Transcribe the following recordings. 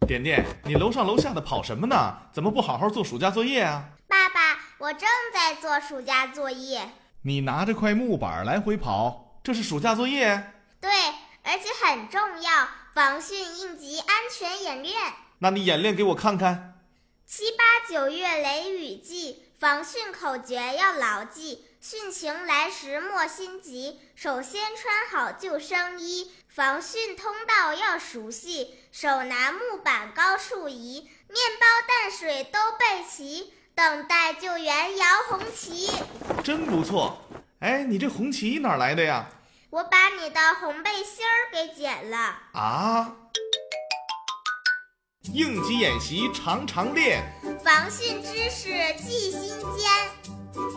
点点，你楼上楼下的跑什么呢？怎么不好好做暑假作业啊？ 爸爸，我正在做暑假作业。 你拿着块木板来回跑，这是暑假作业？ 对，而且很重要，防汛应急安全演练。 那你演练给我看看。 7、8、9月雷雨季，防汛口诀要牢记。汛情来时莫心急，首先穿好救生衣。防汛通道要熟悉，手拿木板高处移。面包淡水都备齐，等待救援摇红旗。 真不错。哎，你这红旗哪来的呀？ 我把你的红背心儿给剪了。 啊？应急演习常常练， 防汛知识记心间。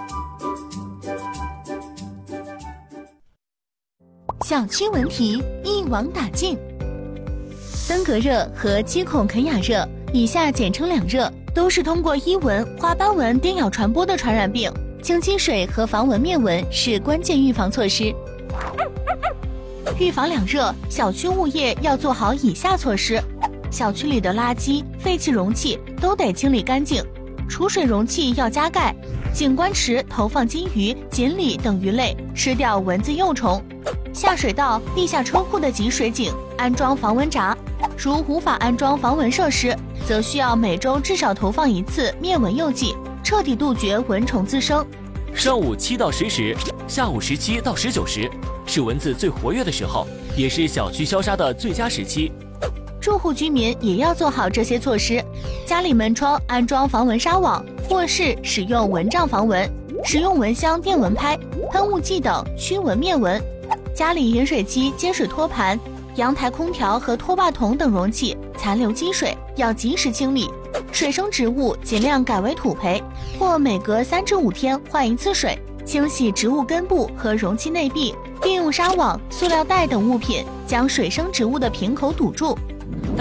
小区文题一网打尽。登革热和七孔肯雅热，以下简称两热，都是通过伊蚊、花斑蚊叮咬传播的传染病。清积水和防蚊灭蚊是关键预防措施。预防两热，小区物业要做好以下措施：小区里的垃圾、废弃容器都得清理干净，储水容器要加盖，景观池投放金鱼、锦鲤等鱼类，吃掉蚊子幼虫。下水道、地下车库的集水井安装防蚊闸，如无法安装防蚊设施，则需要每周至少投放1次灭蚊诱剂，彻底杜绝蚊虫滋生。 上午7到10时，下午17到19时，是蚊子最活跃的时候，也是小区消杀的最佳时期。 住户居民也要做好这些措施，家里门窗安装防蚊纱网，卧室使用蚊帐防蚊，使用蚊香、电蚊拍、喷雾剂等驱蚊灭蚊。家里饮水机、接水托盘、阳台空调和拖把桶等容器残留积水要及时清理，水生植物尽量改为土培，或每隔3至5天换1次水，清洗植物根部和容器内壁，并用纱网、塑料袋等物品将水生植物的瓶口堵住。